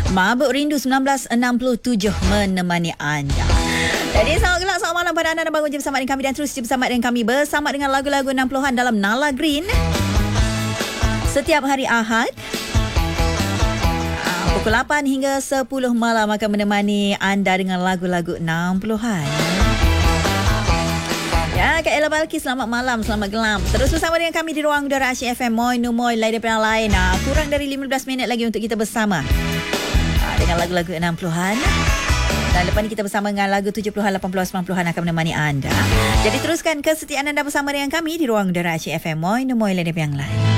Mabuk Rindu 1967 menemani anda. Jadi selamat gelap, selamat malam pada anda dan bangun je bersama dengan kami dan terus je bersama dengan kami bersama dengan lagu-lagu 60-an dalam Nala Green. Setiap hari Ahad pukul 8 hingga 10 malam akan menemani anda dengan lagu-lagu 60-an. Ya, Kak Ella Balki, selamat malam, selamat gelap. Terus bersama dengan kami di ruang udara Asyik FM. Moy Numoy, lain daripada lain. Kurang dari 15 minit lagi untuk kita bersama dengan lagu-lagu 60-an. Dan lepas ni kita bersama dengan lagu 70-an, 80-an, 90-an akan menemani anda. Jadi teruskan kesetiaan anda bersama dengan kami di ruang udara Asyik FM. Moy Numoy, lain daripada yang lain.